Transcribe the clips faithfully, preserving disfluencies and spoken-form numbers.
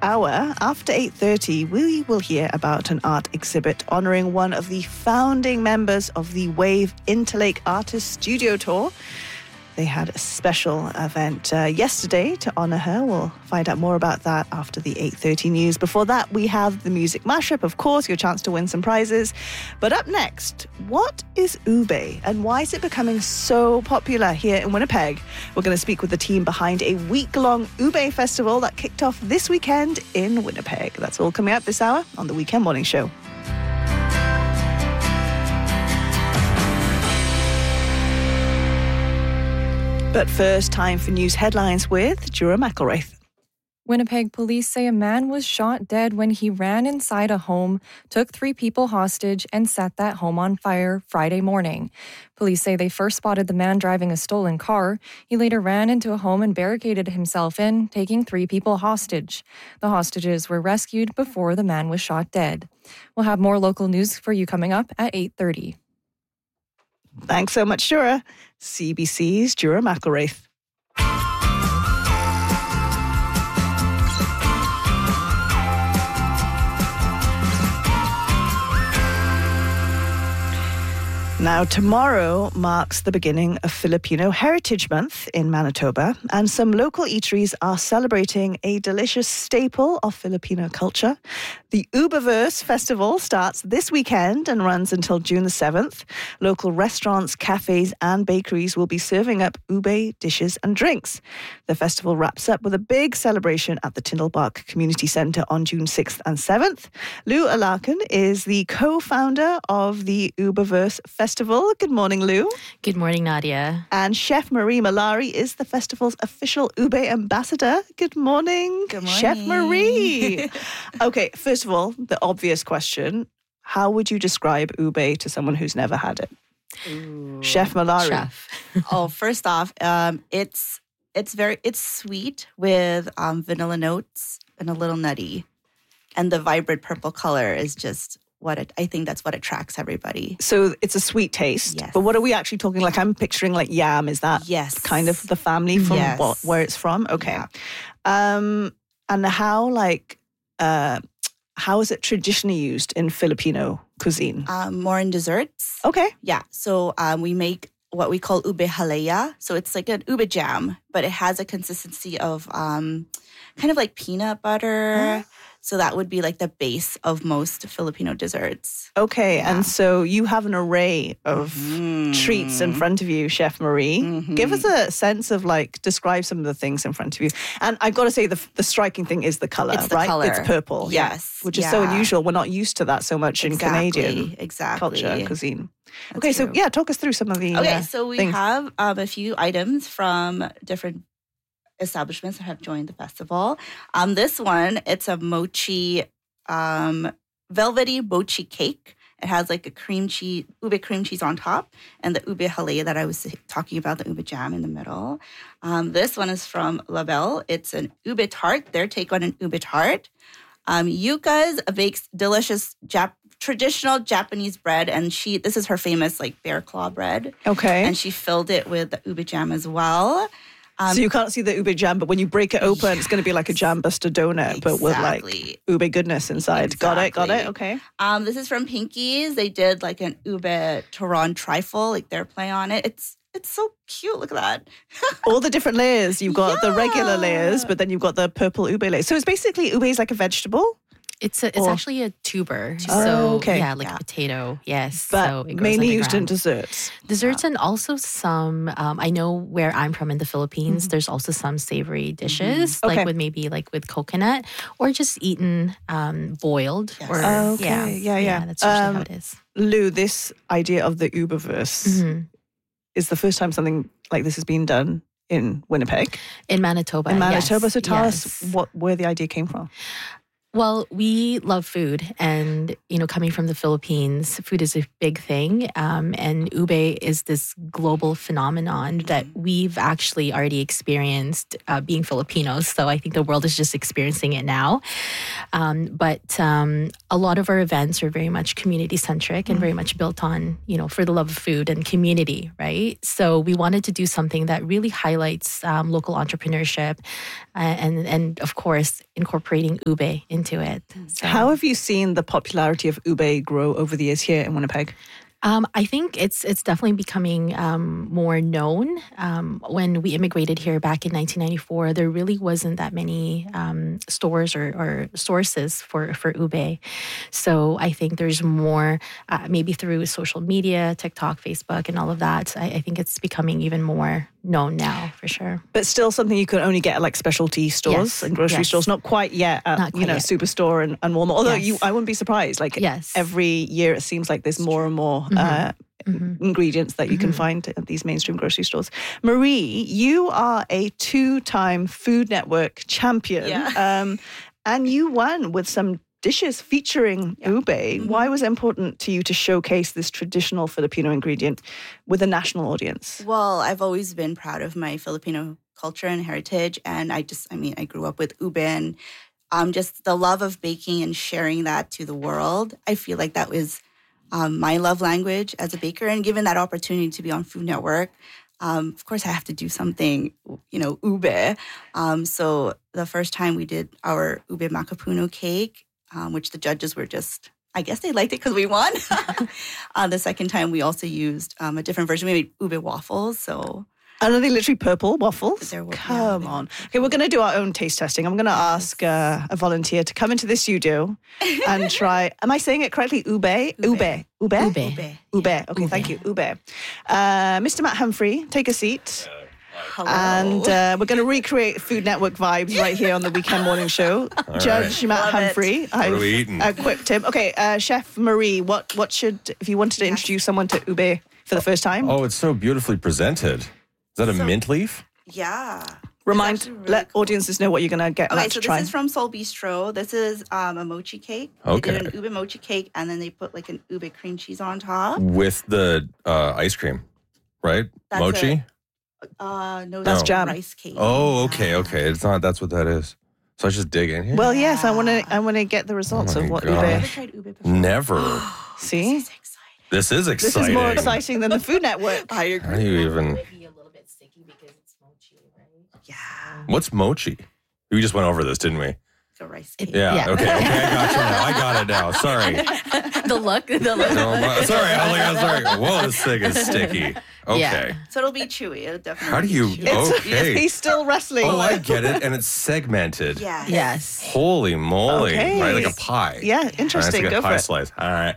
hour, after eight thirty, we will hear about an art exhibit honouring one of the founding members of the Wave Interlake Artist Studio Tour. They had a special event uh, yesterday to honour her. We'll find out more about that after the eight thirty news. Before that, we have the music mashup, of course, your chance to win some prizes. But up next, what is ube and why is it becoming so popular here in Winnipeg? We're going to speak with the team behind a week-long ube festival that kicked off this weekend in Winnipeg. That's all coming up this hour on the Weekend Morning Show. But first, time for news headlines with Jura McElraith. Winnipeg police say a man was shot dead when he ran inside a home, took three people hostage, and set that home on fire Friday morning. Police say they first spotted the man driving a stolen car. He later ran into a home and barricaded himself in, taking three people hostage. The hostages were rescued before the man was shot dead. We'll have more local news for you coming up at eight thirty. Thanks so much, Jura. C B C's Jura McElraith. Now, tomorrow marks the beginning of Filipino Heritage Month in Manitoba, and some local eateries are celebrating a delicious staple of Filipino culture. The Ubeverse Festival starts this weekend and runs until June the seventh. Local restaurants, cafes, and bakeries will be serving up ube dishes and drinks. The festival wraps up with a big celebration at the Tyndall Park Community Centre on June sixth and seventh. Lou Alarcon is the co-founder of the Ubeverse Festival. Good morning, Lou. Good morning, Nadia. And Chef Marie Malari is the festival's official ube ambassador. Good morning, Good morning. Chef Marie. Okay, first of all, the obvious question, how would you describe ube to someone who's never had it? Ooh. Chef Malari. Chef. Oh, first off, um, it's it's very it's sweet with um, vanilla notes and a little nutty, and the vibrant purple color is just what it, I think that's what attracts everybody. So it's a sweet taste. Yes. But what are we actually talking? Like I'm picturing like yam. Is that Yes. kind of the family from Yes. what, where it's from? Okay. Yeah. Um, and how like uh, how is it traditionally used in Filipino cuisine? Um, more in desserts. Okay. Yeah. So um, we make what we call ube halaya. So it's like an ube jam, but it has a consistency of um, kind of like peanut butter. So that would be like the base of most Filipino desserts. Okay, Yeah. and so you have an array of Mhm. treats in front of you, Chef Marie. Mhm. Give us a sense of like, describe some of the things in front of you. And I've got to say, the the striking thing is the color, It's the right? color. It's purple, yeah, Yes, which is so yeah. unusual. We're not used to that so much in Exactly, Canadian exactly. culture, cuisine. That's okay, so true. yeah, talk us through some of the Okay, uh, so we things. have um, a few items from different establishments that have joined the festival. Um, this one, it's a mochi, um, velvety mochi cake. It has like a cream cheese, ube cream cheese on top, and the ube halaya that I was talking about, the ube jam in the middle. Um, this one is from Labelle. It's an ube tart, their take on an ube tart. Um, Yuka's bakes delicious Jap- traditional Japanese bread, and she this is her famous like bear claw bread, Okay. and she filled it with the ube jam as well. Um, so you can't see the ube jam, but when you break it open, it's going to be like a jam buster donut, but with like Exactly. ube goodness inside. Got it, got it, Exactly. okay. Um, this is from Pinkies. They did like an ube Toron trifle, like their play on it. It's it's so cute. Look at that. All the different layers. You've got the regular Yeah. layers, but then you've got the purple ube layer. So it's basically ube is like a vegetable, It's a, it's Or- actually a tuber. Oh, so okay. yeah, like Yeah. a potato. Yes. but so it grows mainly used in underground. desserts. Desserts and also some, um, I know where I'm from in the Philippines, Mhm. there's also some savory dishes, Okay. like with maybe like with coconut or just eaten um, boiled. Yes. Or, Okay, yeah, yeah, yeah. That's usually Um, how it is. Lou, this idea of the Uberverse Mhm. is the first time something like this has been done in Winnipeg, In Manitoba. in Manitoba. yes, So tell yes. us what where the idea came from. Well, we love food, and you know, coming from the Philippines, food is a big thing. Um, and ube is this global phenomenon that we've actually already experienced uh, being Filipinos. So I think the world is just experiencing it now. Um, but um, a lot of our events are very much community centric and very much built on, you know, for the love of food and community, right? So we wanted to do something that really highlights um, local entrepreneurship uh, and, and of course, incorporating ube into it. So, How have you seen the popularity of ube grow over the years here in Winnipeg? Um, I think it's it's definitely becoming um, more known. Um, when we immigrated here back in nineteen ninety-four, there really wasn't that many um, stores or, or sources for, for ube. So I think there's more, uh, maybe through social media, TikTok, Facebook, and all of that. I, I think it's becoming even more known now, for sure. But still something you can only get at like specialty stores Yes, and grocery yes. stores. Not quite yet at, Not quite you know, yet. Superstore and, and Walmart. Although Yes. you, I wouldn't be surprised. Like Yes. every year it seems like there's more and more uh, ingredients that you can find at these mainstream grocery stores. Marie, you are a two-time Food Network champion. Yeah. Um, and you won with some dishes featuring ube. Why was it important to you to showcase this traditional Filipino ingredient with a national audience? Well, I've always been proud of my Filipino culture and heritage. And I just, I mean, I grew up with ube and um, just the love of baking and sharing that to the world. I feel like that was um, my love language as a baker. And given that opportunity to be on Food Network, um, of course, I have to do something, you know, ube. Um, so the first time we did our ube makapuno cake, um, which the judges were just, I guess they liked it because we won. uh, the second time we also used um, a different version. We made ube waffles. So And are they literally purple waffles? They're wa- Come yeah, on. Okay, we're going to do our own taste testing. I'm going to ask uh, a volunteer to come into the studio and try. Am I saying it correctly? Ube? Ube. Ube? Ube. Ube. ube. Ube. Okay, thank you. Ube. Uh, Mister Matt Humphrey, take a seat. Hello. And uh, we're going to recreate Food Network vibes right here on the Weekend Morning Show. Judge Matt Love it. Humphrey. What are we eating? equipped him. Okay, uh, Chef Marie, what, what should, if you wanted to introduce someone to ube for the first time, Oh, it's so beautifully presented. Is that a So- mint leaf? yeah. remind, It's actually really let cool. audiences know what you're going to get Okay, Matt so to try. this is from Soul Bistro. This is um, a mochi cake. Okay. They did an ube mochi cake, and then they put like an ube cream cheese on top. With the uh, ice cream, right? That's Mochi? Uh, no, That's that's jam. rice cake. Oh, okay, okay. It's not, that's what that is. So I just dig in here? Well, yes, I want to. I want to get the results Oh of my what God. Never ube. tried ube before. Never. See, This is exciting. This is this exciting. is more exciting than the Food Network. I How agree. do you even... be a little bit sticky because it's mochi, right? Yeah, What's mochi? We just went over this, didn't we? like a rice cake. Yeah, Yeah. okay, okay, I got you now. I got it now. Sorry. the look, the look. No, my- sorry, I was like, I'm sorry. Whoa, this thing is sticky. Okay. Yeah. So it'll be chewy. It'll definitely. How do be you... chewy. It's, Okay. He's still wrestling. Oh, I get it. And it's segmented. Yeah. Yes. Holy moly. Okay. Right, like a pie. Yeah, All right, interesting. it's like Go a for pie it. slice. All right.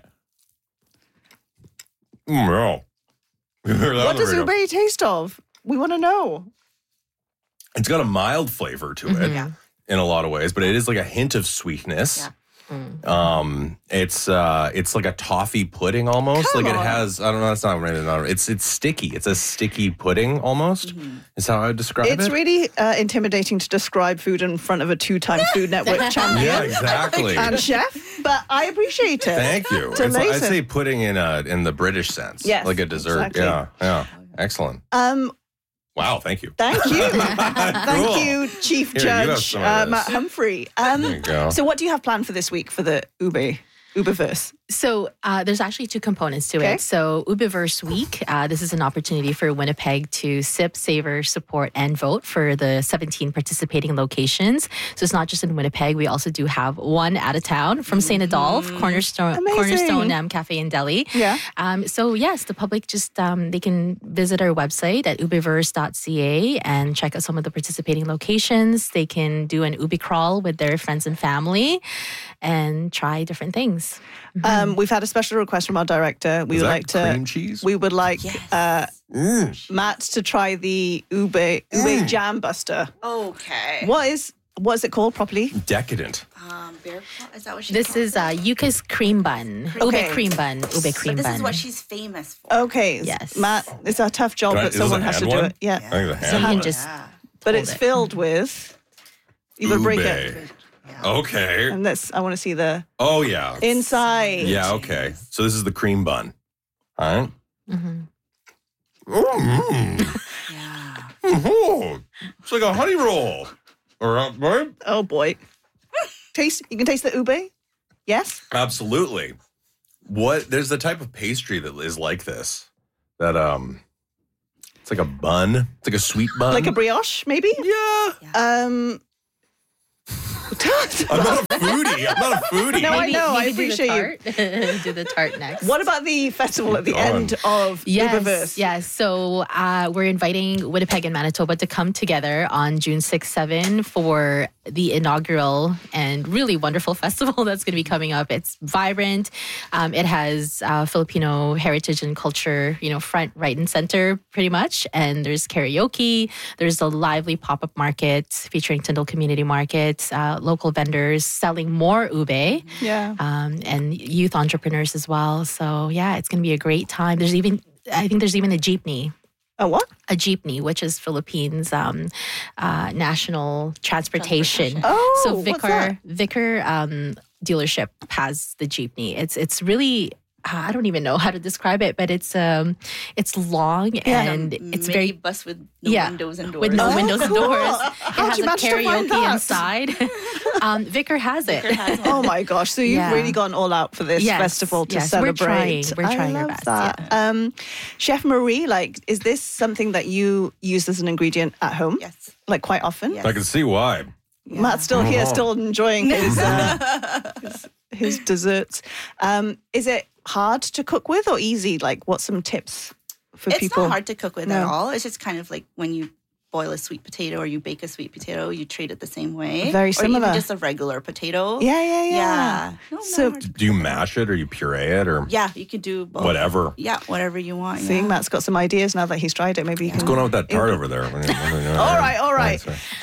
Mm, no. What does ube taste of? We want to know. It's got a mild flavor to Mm-hmm. it Yeah. in a lot of ways, but it is like a hint of sweetness. Yeah. Um, it's uh, it's like a toffee pudding almost. Come like on. it has. I don't know. That's not really. Not, it's it's sticky. It's a sticky pudding almost. Is how I would describe It's it. really uh, intimidating to describe food in front of a two-time Food Network champion Yeah, exactly. and chef, but I appreciate it. Thank you. It's It's like- I'd amazing. say pudding in a in the British sense. Yes, like a dessert. exactly. Yeah, yeah. Excellent. Um, Wow. Thank you. thank you, thank Cool. you, Chief Here, you have Judge some of uh, this. Matt Humphrey. Um, There you go. So, what do you have planned for this week for the ube Uberverse? So uh, there's actually two components to Okay. it. So Ubeverse Week, uh, this is an opportunity for Winnipeg to sip, savor, support, and vote for the seventeen participating locations. So it's not just in Winnipeg. We also do have one out of town from Saint Adolphe, Cornerstone, Amazing. Cornerstone um, Cafe and Deli. Yeah. Um, so yes, the public just um, they can visit our website at ubeverse dot c a and check out some of the participating locations. They can do an ube crawl with their friends and family and try different things. Um, we've had a special request from our director. We Is would that like to. cream cheese? We would like uh, Mm. Matt to try the ube ube jam buster. Okay. What is what is it called properly? Decadent. Um, bear claw? Is that what she's This called? is uh, Yuka's cream bun. Okay. Ube cream bun. Ube But cream this bun. is what she's famous for. Okay, Yes. Matt, it's a tough job, Can I- but is this someone a has to hand do one? it. Yeah, I think the so hand. you can one. just Yeah. but hold it's it. filled with. You gotta break it, Ube. Okay. and this I want to see the Oh yeah. inside. Yeah. Okay. So this is the cream bun. All right. Mhm. Mm. Yeah. Oh, it's like a honey roll. Or uh, right? Oh boy, taste? You can taste the ube? Yes? Absolutely. What? There's the type of pastry that is like this. That, um, it's like a bun. It's like a sweet bun. Like a brioche, maybe? Yeah. Um, I'm not a foodie. I'm not a foodie. No, I Maybe- know. I maybe do the appreciate you. tart. Do the tart next. What about the festival at the Go on. end of Yes, Uberverse? yes. So uh, we're inviting Winnipeg and Manitoba to come together on June sixth, seventh for the inaugural and really wonderful festival that's going to be coming up. It's vibrant. Um, it has uh, Filipino heritage and culture, you know, front, right, and center pretty much. And there's karaoke. There's a lively pop-up market featuring Tyndall Community Market, uh, local vendors selling more ube. Yeah. Um, and youth entrepreneurs as well. So yeah, it's going to be a great time. There's even, I think there's even a jeepney, A what? a jeepney, which is Philippines' um, uh, national transportation. Oh, so what's Vicar that? Vicar um, dealership has the jeepney. It's it's really. I don't even know how to describe it, but it's um, it's long and Um, it's mini very bus with no yeah, windows and doors. with no Oh, windows and cool. doors. It How'd has you a manage to find karaoke that? inside. um, Vicar has it. Vicar has one. Oh my gosh! So you've Yeah. really gone all out for this Yes, festival to yes, we're celebrate. trying. We're trying I our love best, that. Um, Chef Marie, like, is this something that you use as an ingredient at home? Yes. Like quite often? Yes. I can see why. Matt's still here, Oh. still enjoying his, uh, his his desserts. Um, is it hard to cook with or easy? Like, what's some tips for It's people? not hard to cook with at No. all. It's just kind of like when you boil a sweet potato or you bake a sweet potato, you treat it the same way. Very Or similar. even just a regular potato. Yeah, yeah, yeah. Yeah. No, not So- hard. Do you mash it or you puree it or Yeah, you could do both. whatever? Yeah, whatever you want. See, yeah. Matt's got some ideas now that he's tried it. Maybe he can. What's going on with that tart over there? All right, all right.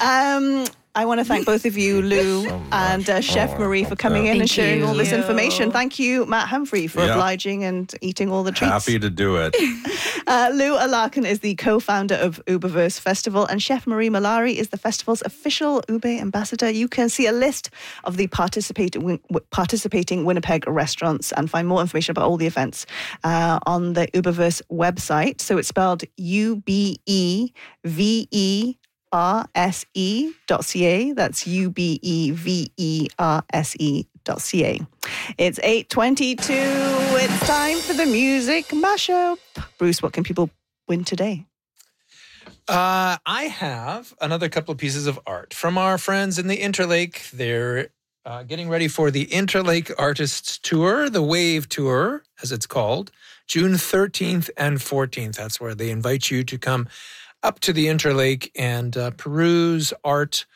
Um, I want to thank both of you, Lou so much. and uh, Chef Oh, Marie, for okay. coming in and Thank sharing all this you. information. Thank you, Matt Humphrey, for Yeah. obliging and eating all the treats. Happy to do it. Uh, Lou Alarkin is the co-founder of Uberverse Festival, and Chef Marie Malari is the festival's official Ube ambassador. You can see a list of the participating participating Winnipeg restaurants and find more information about all the events uh, on the Uberverse website. So it's spelled U B E V E R S E dot C A. That's U B E V E R S E dot C A. It's eight twenty-two. It's time for the music mashup. Bruce, what can people win today? Uh, I have another couple of pieces of art from our friends in the Interlake. They're uh, getting ready for the Interlake Artists Tour, the Wave Tour, as it's called, June thirteenth and fourteenth. That's where they invite you to come up to the Interlake and uh, peruse art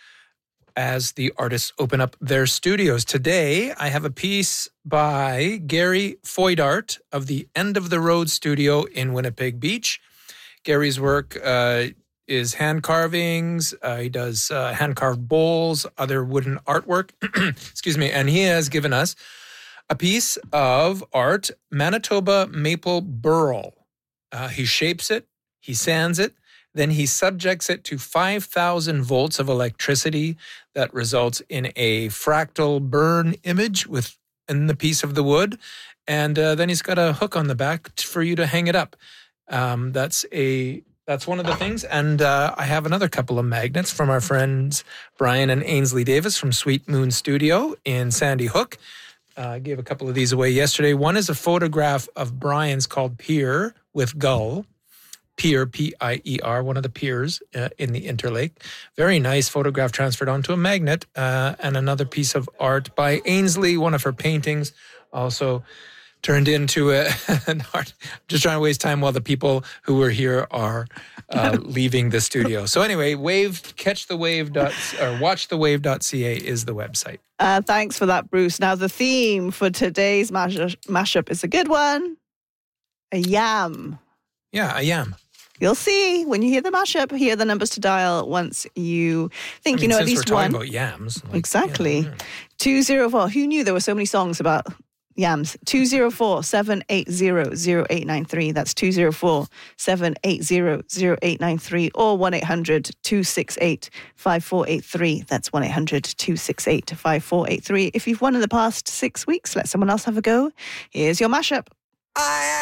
as the artists open up their studios. Today, I have a piece by Gary Foydart of the End of the Road Studio in Winnipeg Beach. Gary's work uh, is hand carvings. Uh, he does uh, hand carved bowls, other wooden artwork. Excuse me. And he has given us a piece of art, Manitoba maple burl. Uh, he shapes it, he sands it, then he subjects it to five thousand volts of electricity that results in a fractal burn image within the piece of the wood. And uh, then he's got a hook on the back t- for you to hang it up. Um, that's a that's one of the things. And uh, I have another couple of magnets from our friends Brian and Ainsley Davis from Sweet Moon Studio in Sandy Hook. Uh, I gave a couple of these away yesterday. One is a photograph of Brian's called Pier with Gull. Pier, P I E R, one of the piers uh, in the Interlake. Very nice photograph transferred onto a magnet. Uh, and another piece of art by Ainsley, one of her paintings, also turned into a, an art. Just trying to waste time while the people who were here are uh, leaving the studio. So anyway, wave, catch the wave dot, or watch the wave dot c a is the website. Uh, thanks for that, Bruce. Now, the theme for today's mash- mashup is a good one. A yam. Yeah, I am. You'll see when you hear the mashup, here are the numbers to dial once you think I mean, you know at since least we're one. talking about yams. like, Exactly. yeah, yeah. two zero four. Who knew there were so many songs about yams? two zero four, seven eight zero, zero eight nine three. That's two zero four, seven eight zero, zero eight nine three or one eight hundred, two six eight, five four eight three. That's one eight hundred, two six eight, five four eight three. If you've won in the past six weeks, let someone else have a go. Here's your mashup.